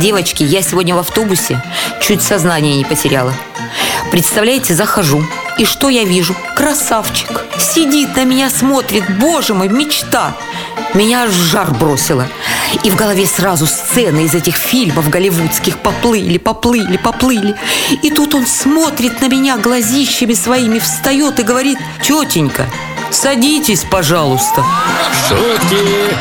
Девочки, я сегодня в автобусе чуть сознание не потеряла. Представляете, захожу, и что я вижу? Красавчик сидит на меня, смотрит. Боже мой, мечта. Меня аж в жар бросило. И в голове сразу сцены из этих фильмов голливудских. Поплыли. И тут он смотрит на меня глазищами своими, встает и говорит: тетенька, садитесь, пожалуйста. Шутки